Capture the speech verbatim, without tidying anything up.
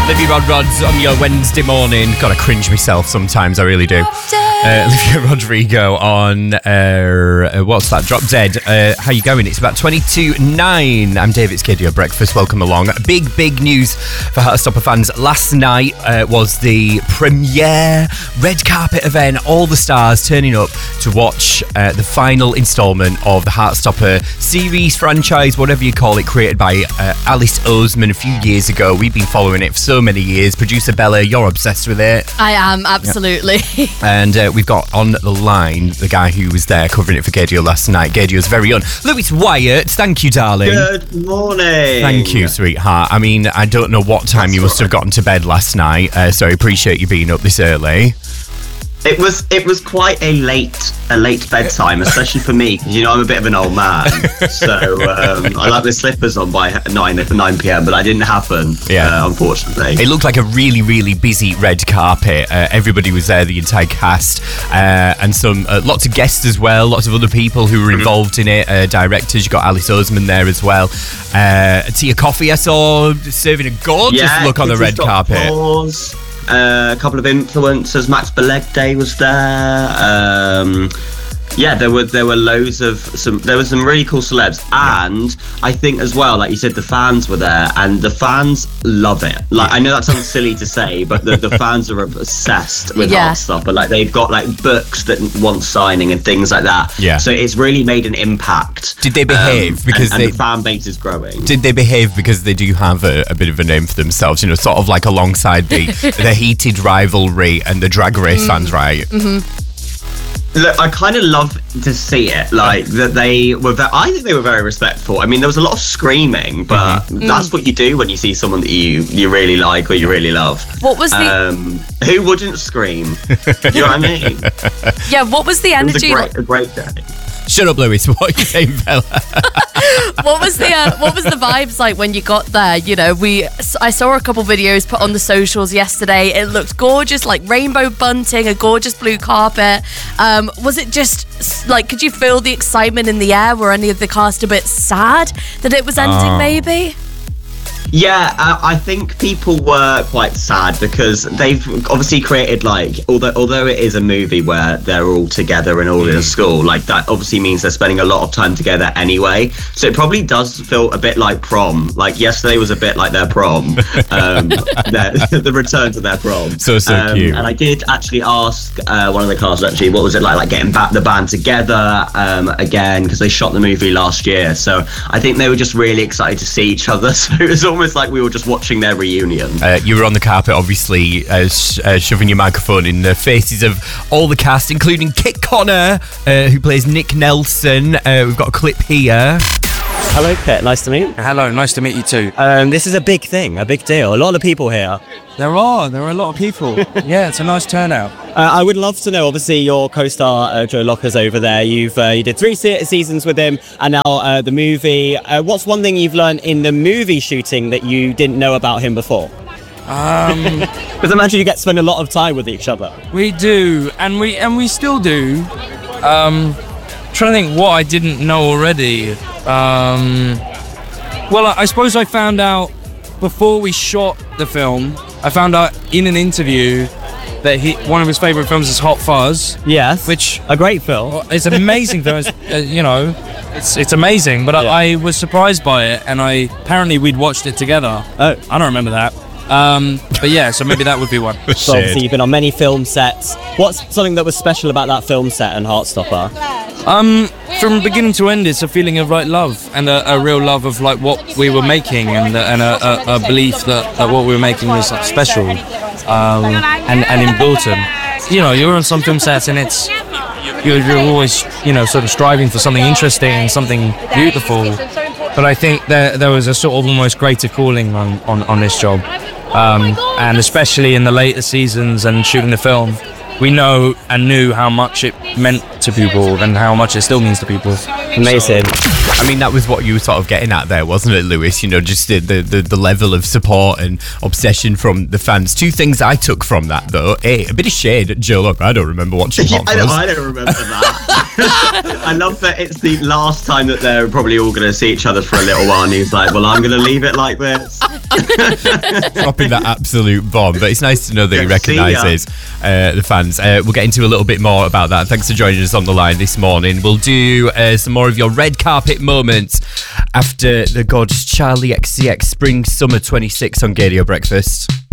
Olivia Rodrigo on your Wednesday morning. Gotta cringe myself sometimes, I really do. Uh, Olivia Rodrigo on, uh, what's that? Drop Dead. Uh, how you going? It's about twenty-two nine. I'm David, it's Katie, your breakfast. Welcome along. Big, big news for Heartstopper fans. Last night uh, was the premiere red carpet event. All the stars turning up to watch uh, the final instalment of the Heartstopper series, franchise, whatever you call it, created by uh, Alice Oseman a few years ago. We've been following it for so many years. Producer Bella, you're obsessed with it. I am, absolutely. Yep. And uh, we've got on the line the guy who was there covering it for Gadio last night. Gadio's very own Lewis Wyatt. Thank you, darling. Good morning. Thank you, sweetheart. I mean, I don't know what time That's you must right. have gotten to bed last night, uh, so I appreciate you being up this early. It was it was quite a late a late bedtime, especially for me, because you know I'm a bit of an old man. So um, I like the slippers on by nine nine p.m, but that didn't happen. Yeah, uh, unfortunately. It looked like a really really busy red carpet. Uh, everybody was there, the entire cast, uh, and some uh, lots of guests as well. Lots of other people who were involved in it. Uh, directors, you got Alice Oseman there as well. Uh, Tia Coffee, I saw serving a gorgeous yeah, look on the red carpet. Pause. Uh, a couple of influencers. Max Belegde was there. Um, yeah, there were there were loads of some. There were some really cool celebs, and I think as well, like you said, the fans were there, and the fans love it. Like I know that sounds silly to say, but the, the fans are obsessed with yeah. Heartstopper. Like they've got like books that want signing and things like that. Yeah. So it's really made an impact. Did they behave? Um, because and, they, and the fan base is growing. Did they behave because they do have a, a bit of a name for themselves? You know, sort of like alongside the the heated rivalry and the Drag Race mm. fans, right? Mm-hmm. Look, I kind of love to see it, like that they were. Ve- I think they were very respectful. I mean, there was a lot of screaming, but mm-hmm. that's what you do when you see someone that you you really like or you really love. What was the? Um, who wouldn't scream? You know what I mean? Yeah. What was the energy? It was a great, a great day. Shut up, Lewis. What are you saying, Bella? What was the uh, what was the vibes like when you got there? You know, we I saw a couple videos put on the socials yesterday. It looked gorgeous, like rainbow bunting, a gorgeous blue carpet. Um, was it just like, could you feel the excitement in the air? Were any of the cast a bit sad that it was ending? Oh. Maybe. Yeah, uh, I think people were quite sad because they've obviously created, like, although although it is a movie where they're all together and all in a school, like that obviously means they're spending a lot of time together anyway. So it probably does feel a bit like prom. Like yesterday was a bit like their prom, um, their, the return to their prom. So so um, cute. And I did actually ask uh, one of the cast actually, what was it like, like getting back the band together um, again, because they shot the movie last year. So I think they were just really excited to see each other. So it was almost like we were just watching their reunion. Uh, you were on the carpet, obviously, uh, sh- uh, shoving your microphone in the faces of all the cast, including Kit Connor, uh, who plays Nick Nelson. Uh, we've got a clip here. Hello, Kit. Nice to meet you. Hello, nice to meet you too. Um, this is a big thing, a big deal. A lot of people here. There are, there are a lot of people. Yeah, it's a nice turnout. Uh, I would love to know, obviously, your co-star, uh, Joe Locker's over there. You've uh, you did three se- seasons with him, and now uh, the movie. Uh, what's one thing you've learned in the movie shooting that you didn't know about him before? Um, because I imagine you get to spend a lot of time with each other. We do, and we and we still do. Um, trying to think what I didn't know already. Um, well, I, I suppose I found out before we shot the film. I found out in an interview that he one of his favourite films is Hot Fuzz. Yes, which a great film. It's an amazing film. It's, uh, you know, it's it's amazing. But yeah. I, I was surprised by it, and I apparently we'd watched it together. Oh, I don't remember that. Um, but yeah, so maybe that would be one. So obviously you've been on many film sets. What's something that was special about that film set and Heartstopper? Um, from beginning to end, it's a feeling of like love and a, a real love of like what we were making, and and a, a, a belief that, that what we were making was like, special. Um, and and in Bilton, you know, you're on some film sets and it's you're, you're always you know sort of striving for something interesting and something beautiful. But I think there there was a sort of almost greater calling on on, on this job. Um, and especially in the later seasons and shooting the film, we know and knew how much it meant to people and how much it still means to people. Amazing. I mean, that was what you were sort of getting at there, wasn't it, Lewis? You know, just the, the, the, the level of support and obsession from the fans. Two things I took from that, though. A, a bit of shade at Joe Locker. I don't remember watching Hot Fuzz. I don't, I don't remember that. I love that it's the last time that they're probably all going to see each other for a little while, and he's like, well, I'm going to leave it like this. Dropping that absolute bomb. But it's nice to know that Yeah, he recognises uh, the fans. Uh, we'll get into a little bit more about that. Thanks for joining us on the line this morning. We'll do uh, some more of your red carpet moments after the gorgeous Charlie X C X Spring Summer twenty-six on Gadio Breakfast.